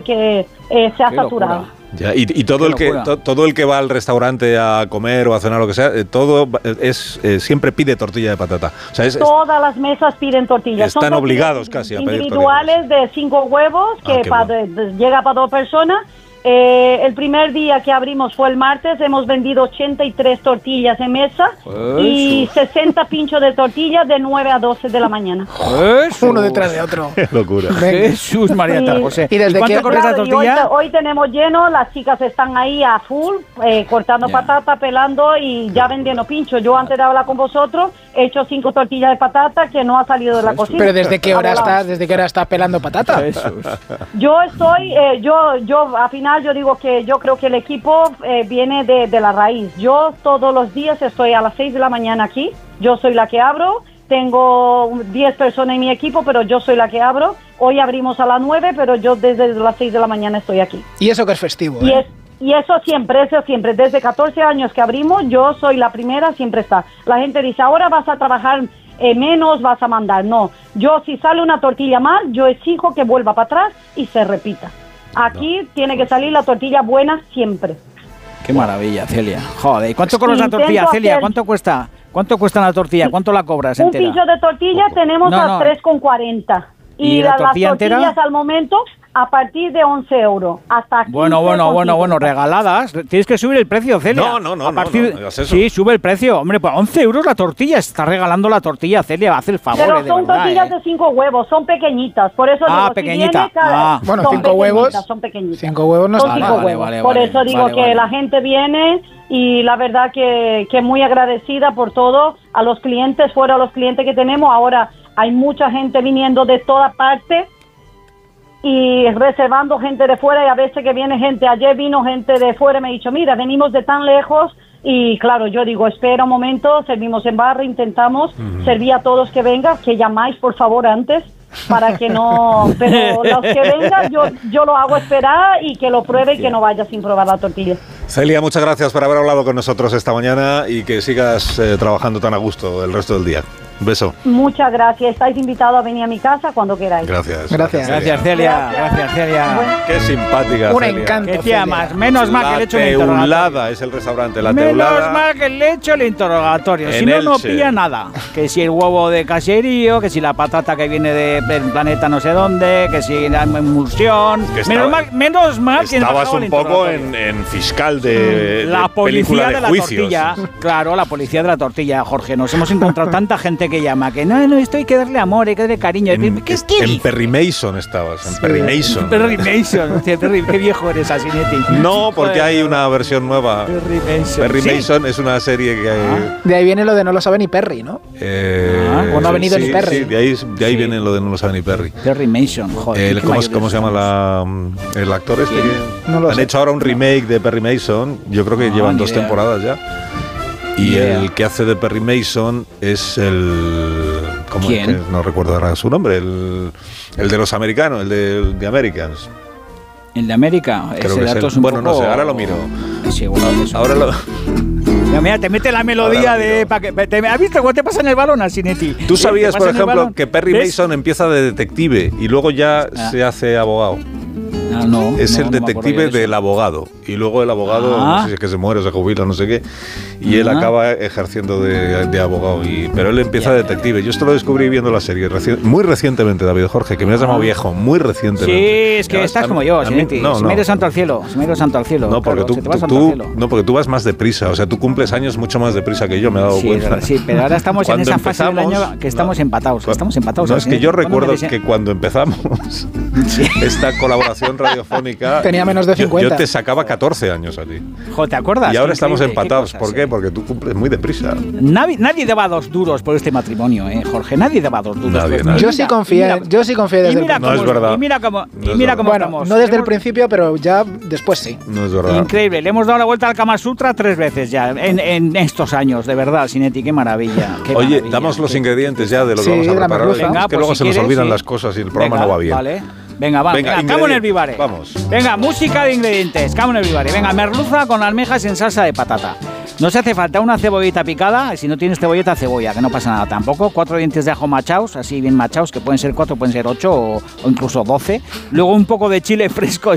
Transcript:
porque se ha saturado. Ya, y todo el que va al restaurante a comer o a cenar, lo que sea, todo siempre pide tortilla de patata. O sea, todas las mesas piden tortillas. Están obligados casi a pedir tortillas. Individuales de 5 huevos, que llega para 2 personas. El primer día que abrimos fue el martes, hemos vendido 83 tortillas en mesa y 60 pinchos de tortillas de 9 a 12 de la mañana. Uno detrás de otro. Qué locura. Jesús María José. ¿Y desde cuánto corres la tortilla? Hoy tenemos lleno, las chicas están ahí a full, cortando patata, pelando y ya vendiendo pinchos. Yo antes de hablar con vosotros he hecho 5 tortillas de patata que no ha salido de la cocina. ¿Pero desde qué hora estás pelando patata? Yo estoy, yo al final yo digo que yo creo que el equipo viene de la raíz. Yo todos los días estoy a las 6 de la mañana aquí, yo soy la que abro, tengo 10 personas en mi equipo, pero yo soy la que abro. Hoy abrimos a las 9, pero yo desde las 6 de la mañana estoy aquí. Y eso que es festivo, Y eso siempre, desde 14 años que abrimos, yo soy la primera, siempre está. La gente dice, ahora vas a trabajar menos, vas a mandar. No, yo si sale una tortilla mal, yo exijo que vuelva para atrás y se repita. Aquí tiene que salir la tortilla buena siempre. Qué maravilla, Celia. Joder, ¿y cuánto cobras la tortilla, Celia? ¿Cuánto cuesta? ¿Cuánto cuesta la tortilla? ¿Cuánto la cobras entera? Un pincho de tortilla tenemos a 3,40. Y las tortillas entera? Al momento a partir de 11 euros. Hasta 15. Bueno, regaladas. Tienes que subir el precio, Celia. No, sí, sube el precio. Hombre, pues 11 euros la tortilla. Está regalando la tortilla, Celia. Haz el favor. Pero son tortillas de 5 huevos, son pequeñitas. Por eso digo, pequeñita. Si viene, bueno, 5 huevos. Son pequeñitas. 5 huevos no está mal. Vale, por eso digo que la gente viene y la verdad que muy agradecida por todo. A los clientes, fuera a los clientes que tenemos. Ahora hay mucha gente viniendo de toda parte y reservando gente de fuera, y a veces que viene gente, ayer vino gente de fuera y me ha dicho, mira, venimos de tan lejos, y claro, yo digo, espera un momento, servimos en barra, intentamos servir a todos que vengan, que llamáis por favor antes, para que no, pero los que vengan yo lo hago esperar y que lo pruebe y que no vaya sin probar la tortilla. Celia, muchas gracias por haber hablado con nosotros esta mañana y que sigas trabajando tan a gusto el resto del día. Un beso. Muchas gracias. Estáis invitados a venir a mi casa cuando queráis. Gracias, Celia. Bueno. Qué simpática, un Celia. encanto. ¿Qué tía más? Menos mal que le he hecho el interrogatorio. Teulada es el restaurante, La Menos Teulada. mal que le he hecho el interrogatorio. Si no, no Elche. pilla nada. Que si el huevo de caserío, que si la patata que viene del planeta no sé dónde, que si la emulsión. Menos mal que estabas un poco en fiscal de la policía de la juicios. tortilla. Claro, la policía de la tortilla, Jorge. Nos hemos encontrado tanta gente que llama que no, esto hay que darle amor, hay que darle cariño. En Perry Mason estabas, en Perry Mason. Perry Mason, hostia, qué viejo eres, Asinetti. No, porque hay una versión nueva. Perry Mason. Perry Mason es una serie que hay. De ahí viene lo de no lo sabe ni Perry, ¿no? O no ha venido ni Perry. Sí, de ahí viene lo de no lo sabe ni Perry. Perry Mason, joder. ¿Cómo se llama el actor este? No lo Han sé. hecho ahora un remake de Perry Mason. Yo creo que llevan 2 temporadas ya. Y el que hace de Perry Mason es el... ¿Quién? No recuerdo ahora su nombre. El de los americanos, el de Americans. ¿El de América? Creo Ese que es dato el, es un bueno, poco... no sé, ahora lo miro. Seguro de eso. Ahora lo... Mira, te mete la melodía de... ¿Has visto cómo te pasa en el balón, Asinetti? ¿Tú sabías, por ejemplo, que Perry ¿ves? Mason empieza de detective y luego ya se hace abogado? No, es el no me detective acuerdo de del abogado. Y luego el abogado, no sé si es que se muere o se jubila, no sé qué. Y él acaba ejerciendo de abogado. Pero él empieza de detective. Yo esto lo descubrí viendo la serie muy recientemente, David Jorge, que me has llamado viejo, muy recientemente. Sí, es que estás como yo, Asinetti. No, se me ha ido santo al cielo. No, porque porque tú vas más deprisa. O sea, tú cumples años mucho más deprisa que yo, me he dado cuenta. Sí, pero ahora estamos en esa fase del año que estamos empatados. Estamos empatados. No, es que yo recuerdo que cuando empezamos esta colaboración radiofónica tenía menos de 50. Yo te sacaba 14 años a ti. ¿Te acuerdas? Y ahora estamos empatados. ¿Por qué? Porque tú cumples muy deprisa. Nadie daba 2 duros por este matrimonio, Jorge. Nadie daba 2 duros. Nadie. Yo sí confié desde el principio. No es verdad. Y mira cómo bueno, estamos. no desde el principio, pero ya después sí. No es verdad. Increíble. Le hemos dado la vuelta al Kama Sutra 3 veces ya en estos años, de verdad, Asinetti. Qué maravilla. Oye, damos los ingredientes ya de lo que vamos a preparar. Venga, es que luego se nos olvidan las cosas y el programa no va bien. Vale. Venga, Camo en el Vivare. Vamos. Venga, música de ingredientes. Camo en el Vivare. Venga, merluza con almejas en salsa de patata. No se hace falta una cebollita picada. Si no tienes cebolla, que no pasa nada tampoco. 4 dientes de ajo machaos, así bien machaos, que pueden ser 4, pueden ser 8 o incluso 12. Luego un poco de chile fresco